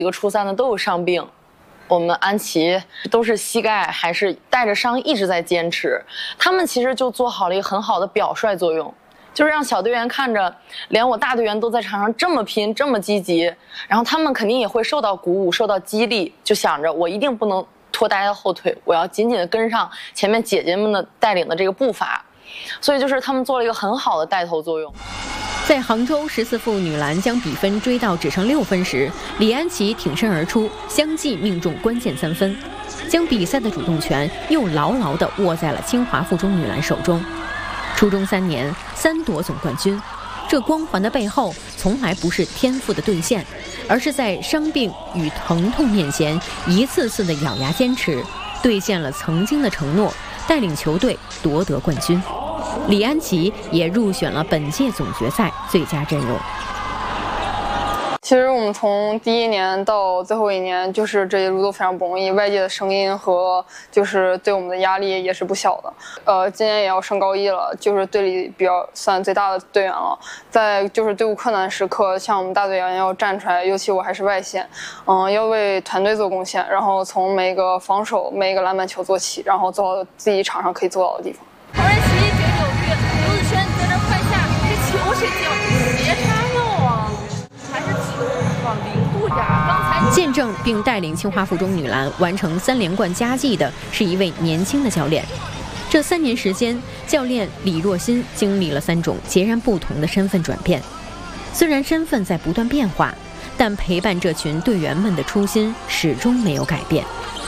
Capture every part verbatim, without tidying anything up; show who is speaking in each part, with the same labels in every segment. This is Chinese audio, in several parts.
Speaker 1: 几个初三的都有伤病。我们安琪都是膝盖还是带着伤一直在坚持，他们其实就做好了一个很好的表率作用，就是让小队员看着连我大队员都在场上这么拼这么积极，然后他们肯定也会受到鼓舞受到激励，就想着我一定不能拖大家的后腿，我要紧紧的跟上前面姐姐们的带领的这个步伐，所以就是他们做了一个很好的带头作用。
Speaker 2: 在杭州十四副女篮将比分追到只剩六分时，李安琪挺身而出，相继命中关键三分，将比赛的主动权又牢牢地握在了清华附中女篮手中。初中三年三夺总冠军，这光环的背后从来不是天赋的兑现，而是在伤病与疼痛面前一次次的咬牙坚持，兑现了曾经的承诺，带领球队夺得冠军。李安琪也入选了本届总决赛最佳阵容。
Speaker 3: 其实我们从第一年到最后一年，就是这一路都非常不容易，外界的声音和就是对我们的压力也是不小的。呃，今年也要升高一了，就是队里比较算最大的队员了。在就是队伍困难时刻，像我们大队员要站出来，尤其我还是外线，嗯、呃，要为团队做贡献，然后从每个防守、每个篮板球做起，然后做到自己场上可以做到的地方。
Speaker 4: 陶然熙绝九率，刘子轩在那快下，这球谁接？别插肉啊！还是球往零度压。刚才
Speaker 2: 见证并带领清华附中女篮完成三连冠佳绩的是一位年轻的教练。这三年时间，教练李若欣经历了三种截然不同的身份转变。虽然身份在不断变化，但陪伴这群队员们的初心始终没有改变。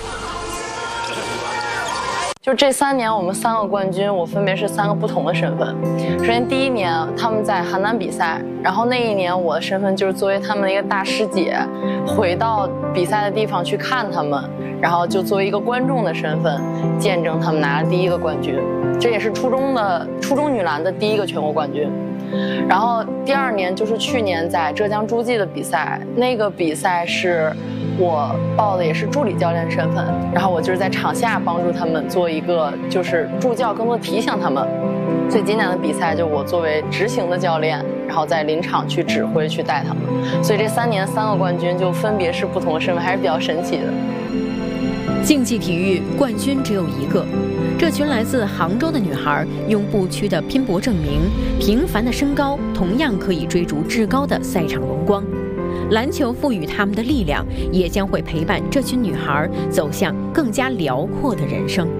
Speaker 1: 就这三年，我们三个冠军，我分别是三个不同的身份。首先，第一年他们在邯郸比赛，然后那一年我的身份就是作为他们的一个大师姐，回到比赛的地方去看他们，然后就作为一个观众的身份，见证他们拿了第一个冠军。这也是初中的初中女篮的第一个全国冠军。然后第二年就是去年在浙江诸暨的比赛，那个比赛是我报的也是助理教练身份，然后我就是在场下帮助他们做一个就是助教，更多提醒他们。最今年的比赛就我作为执行的教练，然后在临场去指挥去带他们，所以这三年三个冠军就分别是不同的身份，还是比较神奇的。
Speaker 2: 竞技体育冠军只有一个，这群来自杭州的女孩用不屈的拼搏证明，平凡的身高同样可以追逐至高的赛场荣光。篮球赋予他们的力量，也将会陪伴这群女孩走向更加辽阔的人生。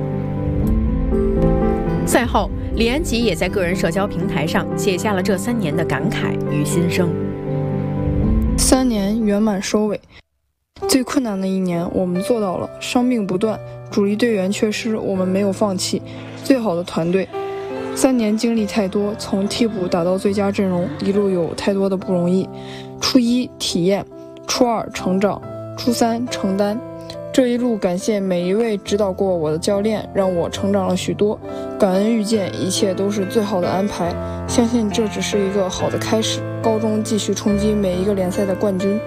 Speaker 2: 赛后，李安琪也在个人社交平台上写下了这三年的感慨与心声。
Speaker 5: 三年圆满收尾，最困难的一年我们做到了，伤病不断，主力队员缺失，我们没有放弃，最好的团队。三年经历太多，从替补打到最佳阵容，一路有太多的不容易。初一体验，初二成长，初三承担。这一路感谢每一位指导过我的教练，让我成长了许多。感恩遇见，一切都是最好的安排。相信这只是一个好的开始，高中继续冲击每一个联赛的冠军。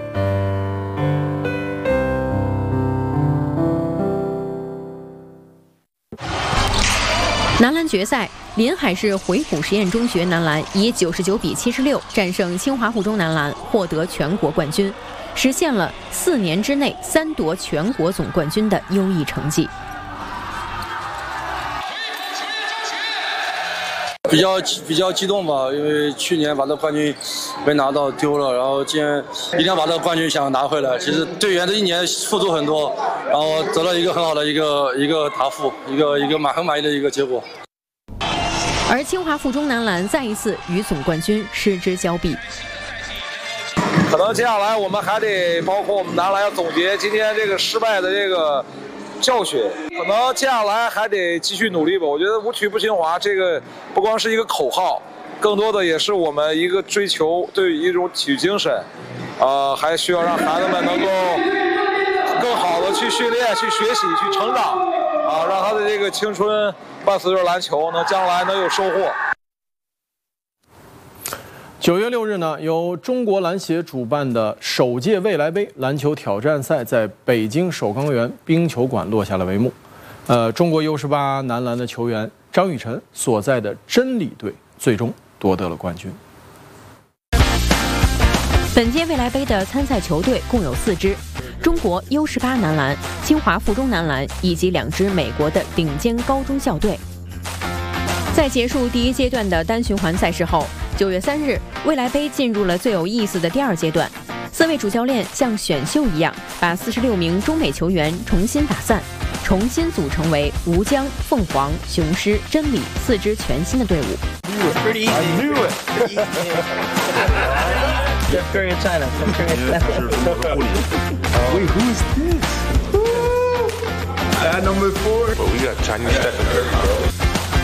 Speaker 2: 男篮决赛，临海市回浦实验中学男篮以九十九比七十六战胜清华附中男篮，获得全国冠军，实现了四年之内三夺全国总冠军的优异成绩。
Speaker 6: 比较比较激动吧，因为去年把这冠军没拿到丢了，然后今年一定要把这个冠军想拿回来。其实队员这一年付出很多，然后得了一个很好的一个一个答复，一个一个满很满意的一个结果。
Speaker 2: 而清华附中男篮再一次与总冠军失之交臂。
Speaker 7: 可能接下来我们还得包括我们男篮要总结今天这个失败的这个教训，可能接下来还得继续努力吧。我觉得无曲不清华这个不光是一个口号，更多的也是我们一个追求对一种体育精神，呃，还需要让孩子们能够更好的去训练、去学习、去成长，啊，让他的这个青春伴随着篮球呢，将来能有收获。
Speaker 8: 九月六日呢，由中国篮协主办的首届未来杯篮球挑战赛在北京首钢园冰球馆落下了帷幕。呃，中国 U 十八男篮的球员张雨晨所在的真理队最终夺得了冠军。
Speaker 2: 本届未来杯的参赛球队共有四支，中国 U 十八 男篮、清华附中男篮以及两支美国的顶尖高中校队。在结束第一阶段的单循环赛事后，九月三日，未来杯进入了最有意思的第二阶段。四位主教练像选秀一样，把四十六名中美球员重新打散，重新组成为吴江、凤凰、雄狮、真理四支全新的队伍。
Speaker 9: Pretty easy. I knew it. Pretty easy. Steph Curry of China. Steph Curry of China. Wait, who is this? That number four.
Speaker 10: But we got Chinese Steph Curry.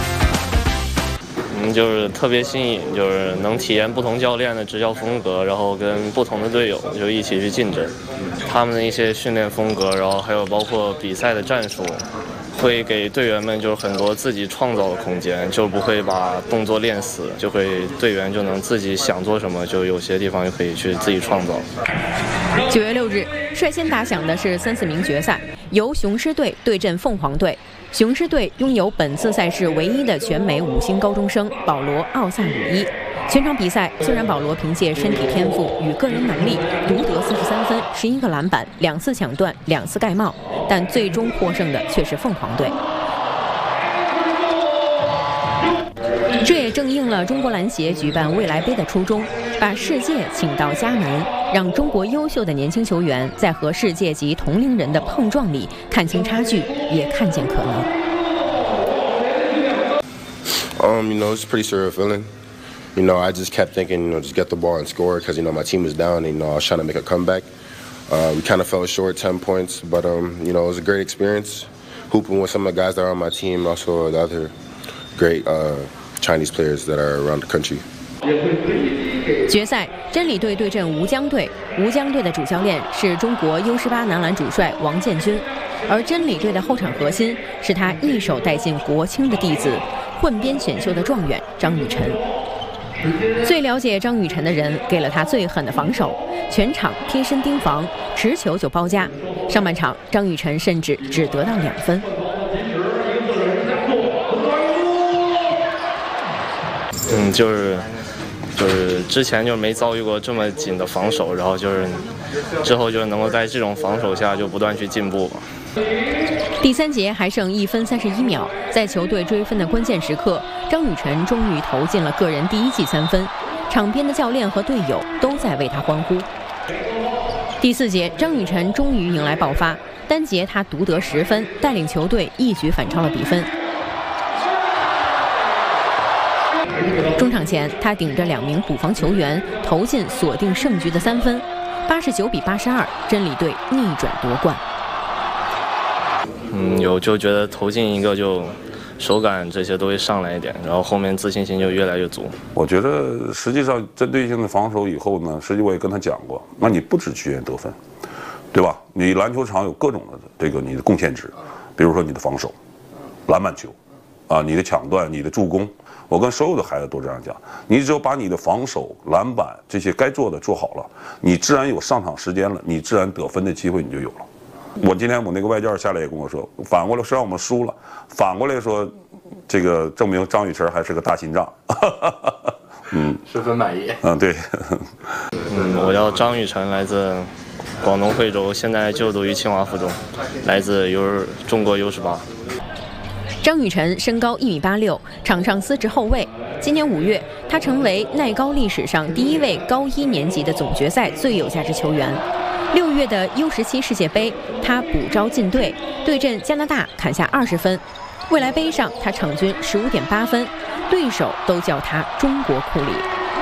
Speaker 11: 嗯，就是特别新颖，就是能体验不同教练的执教风格，然后跟不同的队友就一起去竞争，他们的一些训练风格，然后还有包括比赛的战术，会给队员们就是很多自己创造的空间，就不会把动作练死，就会队员就能自己想做什么，就有些地方就可以去自己创造。
Speaker 2: 九月六日，率先打响的是三四名决赛，由雄狮队对阵凤凰队。雄狮队拥有本次赛事唯一的全美五星高中生保罗·奥萨鲁伊。全场比赛，虽然保罗凭借身体天赋与个人能力独得四十三分、十一个篮板、两次抢断、两次盖帽，但最终获胜的却是凤凰队。这也正应了中国篮协举办未来杯的初衷，把世界请到家门，让中国优秀的年轻球员在和世界级同龄人的碰撞里看清差距，也看见可能。
Speaker 10: Um, you know, it's a pretty surreal feeling. You know, I just kept thinking, you know, just get the ball and score because, you know, my team was down and, you know, I was trying to make a comeback. Uh, we kind of fell short, ten points, but, um, you know, it was a great experience. Hooping with some of the guys that are on my team, also the other great uh, Chinese players that are around the country.
Speaker 2: 决赛，真理队对阵吴江队。吴江队的主教练是中国 U 十八 男篮主帅王建军，而真理队的后场核心是他一手带进国青的弟子，混编选秀的状元张雨晨。最了解张雨晨的人给了他最狠的防守，全场贴身盯防，持球就包夹。上半场，张雨晨甚至只得到两分。
Speaker 11: 嗯，就是就是之前就没遭遇过这么紧的防守，然后就是之后就能够在这种防守下就不断去进步。
Speaker 2: 第三节还剩一分三十一秒，在球队追分的关键时刻，张雨晨终于投进了个人第一记三分，场边的教练和队友都在为他欢呼。第四节，张雨晨终于迎来爆发，单节他独得十分，带领球队一举反超了比分。中场前，他顶着两名补防球员投进锁定胜局的三分，八十九比八十二，真理队逆转夺冠。
Speaker 11: 嗯，有就觉得投进一个就手感这些都会上来一点，然后后面自信心就越来越足。
Speaker 12: 我觉得实际上针对性的防守以后呢，实际我也跟他讲过，那你不只局限得分，对吧？你篮球场有各种的这个你的贡献值，比如说你的防守、篮板球，啊，你的抢断、你的助攻。我跟所有的孩子都这样讲，你只有把你的防守、篮板这些该做的做好了，你自然有上场时间了，你自然得分的机会你就有了。我今天我那个外教下来也跟我说，反过来虽然我们输了，反过来说，这个证明张雨晨还是个大心脏。嗯，
Speaker 9: 十分满意。
Speaker 12: 嗯，对。
Speaker 11: 嗯，我叫张雨晨，来自广东惠州，现在就读于清华附中，来自 U 中国 U 十八。
Speaker 2: 张雨晨身高一米八六，场上司职后卫。今年五月，他成为奈高历史上第一位高一年级的总决赛最有价值球员。六月的 U 十七世界杯，他补招进队，对阵加拿大砍下二十分。未来杯上，他场均十五点八分，对手都叫他中国库里。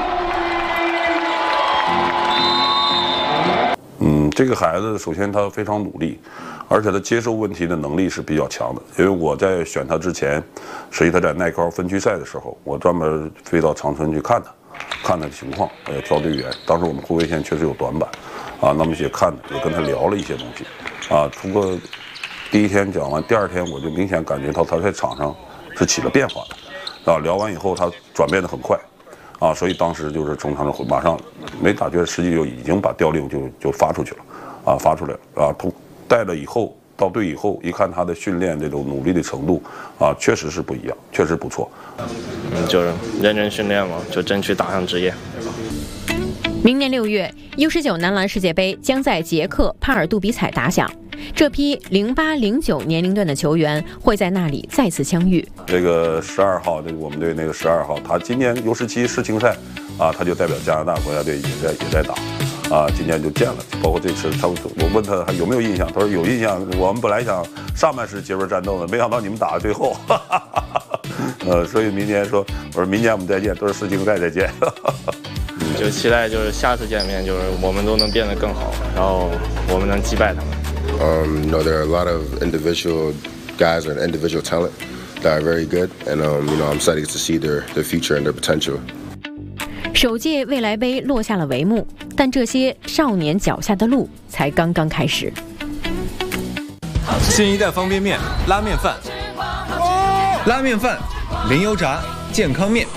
Speaker 12: 嗯，这个孩子首先他非常努力，而且他接受问题的能力是比较强的。因为我在选他之前，实际他在耐高分区赛的时候，我专门飞到长春去看他，看他的情况，也挑队员。当时我们后卫线确实有短板，啊，那么也看也跟他聊了一些东西，啊，通过第一天讲完，第二天我就明显感觉到他在场上是起了变化的，啊，聊完以后他转变得很快。啊，所以当时就是中场马上没打决，实际就已经把调令就就发出去了，啊，发出来了啊，通带了以后到队以后，一看他的训练这种努力的程度，啊，确实是不一样，确实不错。
Speaker 11: 嗯，就是认真训练嘛，就争取打上职业。
Speaker 2: 明年六月 U 十九男篮世界杯将在捷克帕尔杜比采打响，这批零八零九年龄段的球员会在那里再次相遇。
Speaker 12: 这个十二号，这个我们队那个十二号，他今年 U 十七世青赛啊，他就代表加拿大国家队也在也在打。啊，今年就见了，包括这次他，我问他还有没有印象，他说有印象。我们本来想上半时节奏战斗的，没想到你们打到最后，哈哈哈哈呃，所以明年说，我说明年我们再见，都是世青赛再见。
Speaker 11: 就期待就是下次见面，就是我们都能变得更好，然后我们能击败他们。
Speaker 10: Um, you know, there are a lot of individual guys and individual talent that are very good, and um, you know, I'm excited to see their their future and their potential.
Speaker 2: 首届未来杯落下了帷幕，但这些少年脚下的路才刚刚开始。
Speaker 13: 新一代方便面拉面饭，拉面饭零油炸健康面，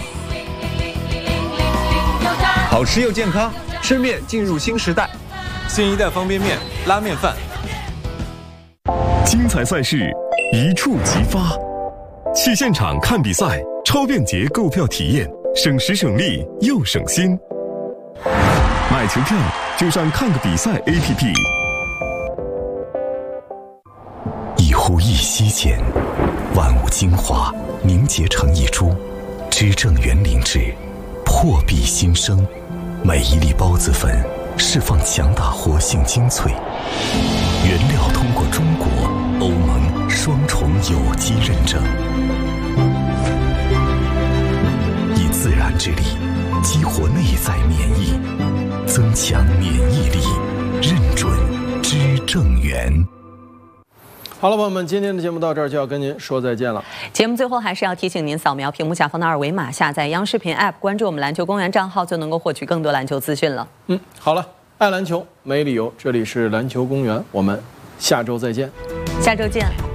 Speaker 13: 好吃又健康，吃面进入新时代。新一代方便面拉面饭，
Speaker 14: 精彩赛事一触即发，去现场看比赛，超便捷购票体验。省时省力又省心，买球票就上看个比赛 A P P。
Speaker 15: 一呼一吸间，万物精华凝结成一株，知正园灵芝，破壁新生。每一粒孢子粉释放强大活性精粹，原料通过中国、欧盟双重有机认证。自然之力激活内在免疫，增强免疫力，认准知正源。
Speaker 8: 好了，朋友们，今天的节目到这儿就要跟您说再见了。
Speaker 16: 节目最后还是要提醒您，扫描屏幕下方的二维码，下载央视频 App， 关注我们篮球公园账号，就能够获取更多篮球资讯了。
Speaker 8: 嗯，好了，爱篮球没理由，这里是篮球公园，我们下周再见。
Speaker 16: 下周见。